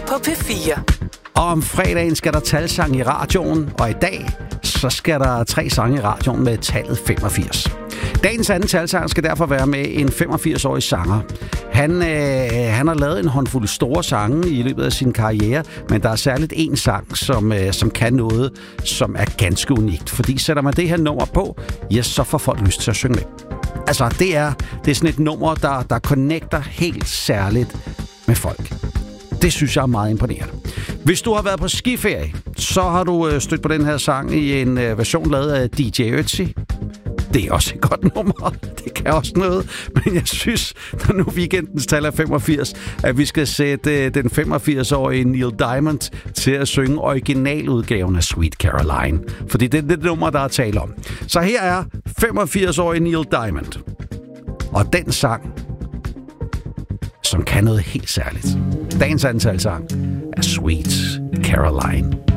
på P4. Og om fredagen skal der talsang i radioen, og i dag så skal der 3 sange i radioen med tallet 85. Dagens anden talsang skal derfor være med en 85-årig sanger. Han har lavet en håndfuld store sange i løbet af sin karriere, men der er særligt en sang, som kan noget, som er ganske unikt. Fordi sætter man det her nummer på, ja, så får folk lyst til at synge med. Altså, det er sådan et nummer, der connecter helt særligt med folk. Det synes jeg er meget imponerende. Hvis du har været på skiferie, så har du stødt på den her sang i en version lavet af DJ Ötzi. Det er også et godt nummer. Det kan også noget. Men jeg synes, når nu weekendens tal er 85, at vi skal sætte den 85-årige Neil Diamond til at synge originaludgaven af Sweet Caroline. Fordi det er det nummer, der er tale om. Så her er 85-årige Neil Diamond. Og den sang, som kan noget helt særligt. Dagens antalsang er Sweet Caroline.